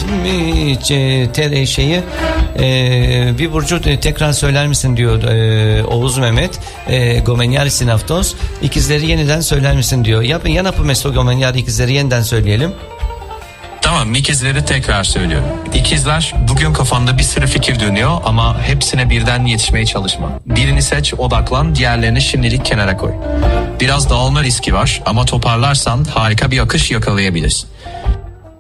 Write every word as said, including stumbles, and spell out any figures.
e, şeyi e, bir burcu tekrar söyler misin diyor e, Oğuz Mehmet. E, Gomeniari Sinaftos. İkizleri yeniden söyler misin diyor. Yapın yan apı mesto Gomeniari ikizleri yeniden söyleyelim. Tamam, ikizleri tekrar söylüyorum. İkizler, bugün kafanda bir sürü fikir dönüyor ama hepsine birden yetişmeye çalışma. Birini seç, odaklan, diğerlerini şimdilik kenara koy. Biraz dağılma riski var ama toparlarsan harika bir akış yakalayabilirsin.